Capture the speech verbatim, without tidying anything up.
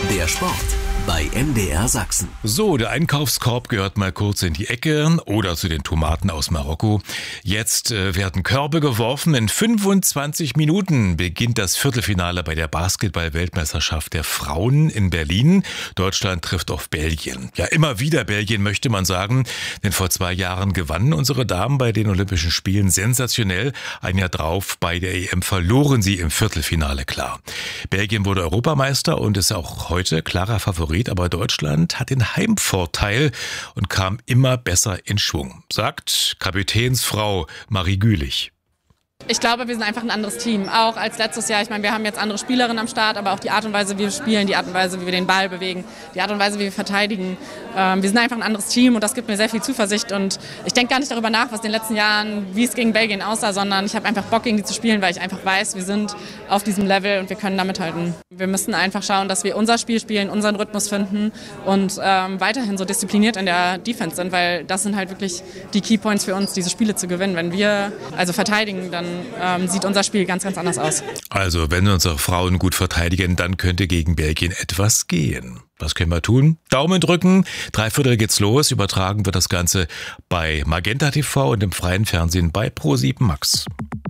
Der Sport bei M D R Sachsen. So, der Einkaufskorb gehört mal kurz in die Ecke oder zu den Tomaten aus Marokko. Jetzt äh, werden Körbe geworfen. In fünfundzwanzig Minuten beginnt das Viertelfinale bei der Basketball-Weltmeisterschaft der Frauen in Berlin. Deutschland trifft auf Belgien. Ja, immer wieder Belgien, möchte man sagen, denn vor zwei Jahren gewannen unsere Damen bei den Olympischen Spielen sensationell. Ein Jahr drauf bei der E M verloren sie im Viertelfinale klar. Belgien wurde Europameister und ist auch heute klarer Favorit. Aber Deutschland hat den Heimvorteil und kam immer besser in Schwung, sagt Kapitänsfrau Marie Gülich. Ich glaube, wir sind einfach ein anderes Team, auch als letztes Jahr. Ich meine, wir haben jetzt andere Spielerinnen am Start, aber auch die Art und Weise, wie wir spielen, die Art und Weise, wie wir den Ball bewegen, die Art und Weise, wie wir verteidigen. Ähm, wir sind einfach ein anderes Team und das gibt mir sehr viel Zuversicht. Und ich denke gar nicht darüber nach, was in den letzten Jahren, wie es gegen Belgien aussah, sondern ich habe einfach Bock, gegen die zu spielen, weil ich einfach weiß, wir sind auf diesem Level und wir können da mithalten. Wir müssen einfach schauen, dass wir unser Spiel spielen, unseren Rhythmus finden und ähm, weiterhin so diszipliniert in der Defense sind, weil das sind halt wirklich die Keypoints für uns, diese Spiele zu gewinnen. Wenn wir also verteidigen, dann ähm, sieht unser Spiel ganz, ganz anders aus. Also, wenn unsere Frauen gut verteidigen, dann könnte gegen Belgien etwas gehen. Was können wir tun? Daumen drücken. Drei Viertel geht's los. Übertragen wird das Ganze bei Magenta T V und im freien Fernsehen bei ProSieben Max.